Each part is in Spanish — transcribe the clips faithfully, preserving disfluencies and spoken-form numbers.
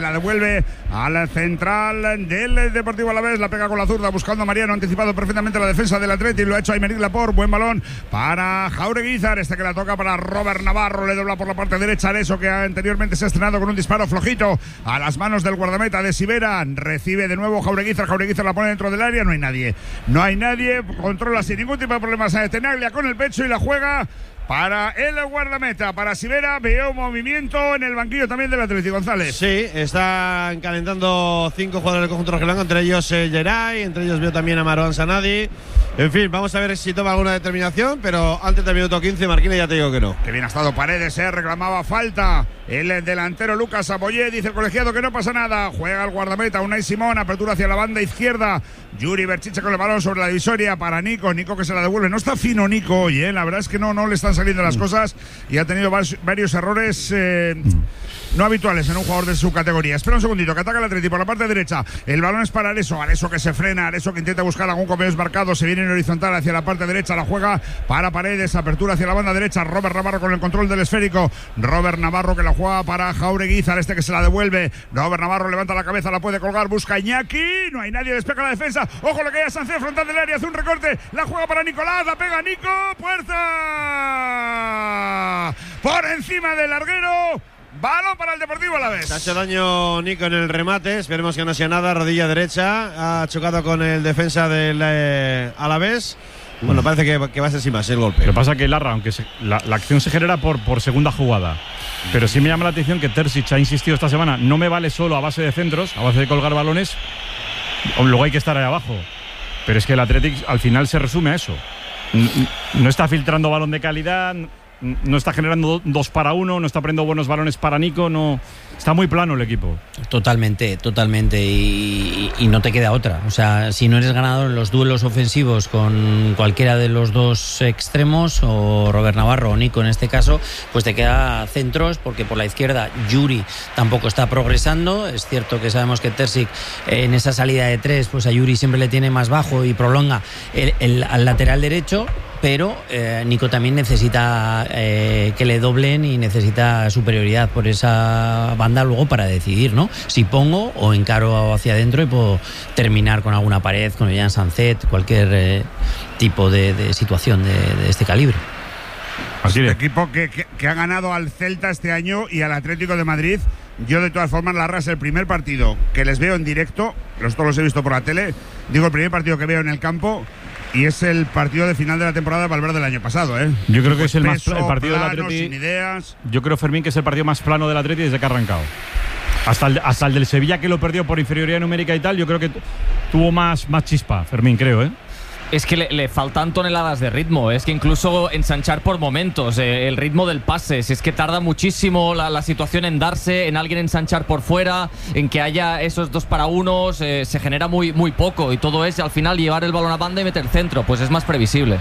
la devuelve al central del Deportivo Alavés, la pega con la zurda buscando a Mariano, anticipado perfectamente la defensa del Atleti, lo ha hecho Aymeric Laporte, buen balón para Jauregui Izar, este que la toca para Robert Navarro, le dobla por la parte derecha Areso, que anteriormente se ha estrenado con un disparo flojito a las manos del guardameta de Sivera, recibe de nuevo Jauregui Izar, Jauregui Izar la pone dentro del área, no hay nadie, no hay nadie, controla sin ningún tipo de problemas a Tenaglia con el pecho y la juega para el guardameta, para Sivera. Veo movimiento en el banquillo también del Atlético, González. Sí, están calentando cinco jugadores del conjunto rojiblanco, entre ellos eh, Geray, entre ellos veo también a Marouane Sanadi. En fin, vamos a ver si toma alguna determinación, pero antes del minuto quince, Marquina, ya te digo que no. Que bien ha estado Paredes, eh, reclamaba falta el delantero Lucas Aboyé, dice el colegiado que no pasa nada, juega el guardameta Unai Simón, apertura hacia la banda izquierda, Yuri Berchiche con el balón sobre la divisoria para Nico, Nico que se la devuelve, no está fino Nico hoy, eh, la verdad es que no, no le están saliendo las cosas y ha tenido varios errores eh, no habituales en un jugador de su categoría. Espera un segundito, que ataca el Atleti por la parte derecha, el balón es para Areso, Areso que se frena, Areso que intenta buscar algún compañero marcado, se viene en horizontal hacia la parte derecha, la juega para Paredes, apertura hacia la banda derecha, Robert Navarro con el control del esférico, Robert Navarro que la juega para Jauregui Izar, este que se la devuelve, Robert Navarro levanta la cabeza, la puede colgar, busca Iñaki, no hay nadie, despega la defensa, ojo lo que hay a Sánchez frontal del área, hace un recorte, la juega para Nicolás, la pega Nico, puerta por encima del larguero. Balón para el Deportivo Alavés. Se ha hecho daño Nico en el remate, esperemos que no sea nada, rodilla derecha, ha chocado con el defensa del eh, Alavés. Bueno, parece que, que va a ser sin más el golpe. Lo que pasa es que Larra, aunque se, la, la acción se genera por, por segunda jugada, pero sí me llama la atención que Terzic ha insistido esta semana, no me vale solo a base de centros, a base de colgar balones, luego hay que estar ahí abajo. Pero es que el Athletic al final se resume a eso. No, no está filtrando balón de calidad, no está generando dos para uno, no está poniendo buenos balones para Nico, no está muy plano el equipo. Totalmente, totalmente, y, y no te queda otra. O sea, si no eres ganador en los duelos ofensivos con cualquiera de los dos extremos, o Robert Navarro o Nico en este caso, pues te queda centros, porque por la izquierda Yuri tampoco está progresando. Es cierto que sabemos que Terzic en esa salida de tres, pues a Yuri siempre le tiene más bajo y prolonga el, el, al lateral derecho, pero eh, Nico también necesita eh, que le doblen y necesita superioridad por esa banda luego para decidir, ¿no? Si pongo o encaro hacia adentro y puedo terminar con alguna pared, con Jan Sanzet, cualquier eh, tipo de, de situación de, de este calibre. Así es. El equipo que, que, que ha ganado al Celta este año y al Atlético de Madrid. Yo de todas formas, la raza, el primer partido que les veo en directo, los todos los he visto por la tele, digo el primer partido que veo en el campo, y es el partido de final de la temporada de Valverde del año pasado, ¿eh? Yo creo que pues es el más peso, el partido plano, del Atleti. Sin ideas. Yo creo, Fermín, que es el partido más plano del Atleti desde que ha arrancado. Hasta el, hasta el del Sevilla, que lo perdió por inferioridad numérica y tal, yo creo que tuvo más, más chispa, Fermín, creo, ¿eh? Es que le, le faltan toneladas de ritmo, es que incluso ensanchar por momentos, eh, el ritmo del pase, si es que tarda muchísimo la, la situación en darse, en alguien ensanchar por fuera, en que haya esos dos para unos, eh, se genera muy, muy poco, y todo es al final llevar el balón a banda y meter centro, pues es más previsible.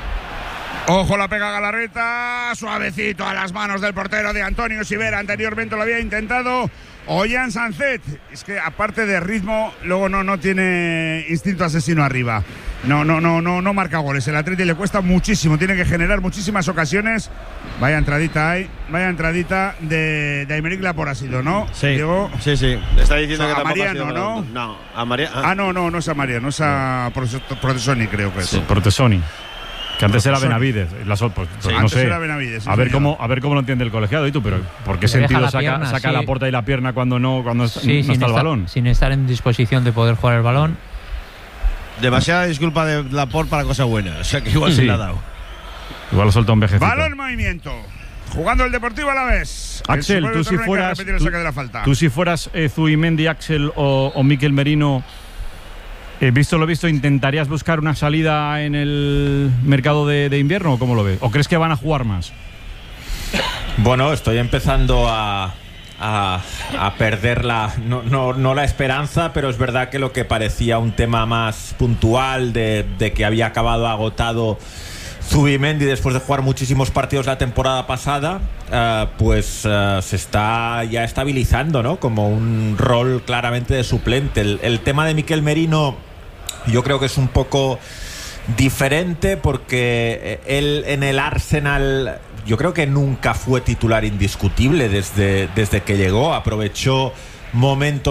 Ojo, la pega Galarreta, suavecito a las manos del portero de Antonio Sivera, anteriormente lo había intentado Jan Sanzet. Es que aparte de ritmo, luego no, no tiene instinto asesino arriba. No, no, no, no, no marca goles. El Atleti le cuesta muchísimo, tiene que generar muchísimas ocasiones. Vaya entradita hay, vaya entradita de, de Aymeric Laporte ha sido, ¿no? Sí, Diego, sí, sí. Está diciendo o sea, que a tampoco Mariano, ha sido, ¿no? No, a Mariano. Ah, no, no, no es a Mariano, no es a Protesoni, creo que es. Sí, Protesoni. Que antes era Benavides, las, pues, pues, sí, no antes sé. era Benavides, sí, a ver señor. cómo a ver cómo lo entiende el colegiado y tú, pero ¿por qué Le sentido deja la saca, pierna, saca sí. la puerta y la pierna cuando no cuando Sí, no sin está el estar, balón? sin estar en disposición de poder jugar el balón. Demasiada disculpa de Laporte para cosa buena, o sea que igual Sí. se la ha dado. Igual lo soltó un vejecito. Balón en movimiento. Jugando el Deportivo Alavés. Axel, tú si fueras tú, tú si fueras eh, Zubimendi, Axel o, o Mikel Merino, eh, visto lo visto, ¿intentarías buscar una salida en el mercado de, de invierno o cómo lo ves? ¿O crees que van a jugar más? Bueno, estoy empezando a, a, a perder la no, no, no la esperanza, pero es verdad que lo que parecía un tema más puntual de, de que había acabado agotado Zubimendi después de jugar muchísimos partidos la temporada pasada, uh, pues uh, se está ya estabilizando, ¿no? Como un rol claramente de suplente. El, el tema de Mikel Merino yo creo que es un poco diferente porque él en el Arsenal yo creo que nunca fue titular indiscutible desde, desde que llegó. Aprovechó momentos